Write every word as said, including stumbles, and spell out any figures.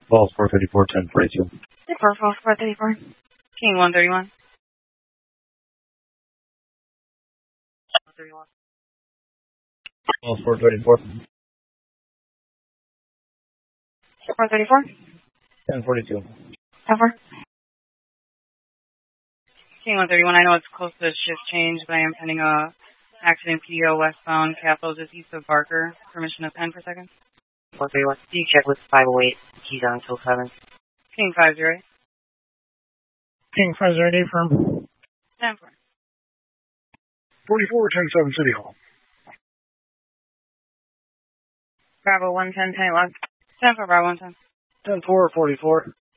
Falls four thirty-four, ten forty-two. four, falls four thirty-four. King one thirty-one. Falls four thirty-four. four thirty-four. ten forty-two. ten four. King one thirty-one. I know it's close to shift change, but I am pending a accident P O westbound Capitol just east of Barker. Permission to pen for a second. one thirty-one. Do you check with five oh eight? Keys on until seven. King five zero eight. King five zero eight firm. ten four. forty-four, ten seven City Hall. Bravo one ten, ten left. ten four, Bravo one ten. ten four, forty-four.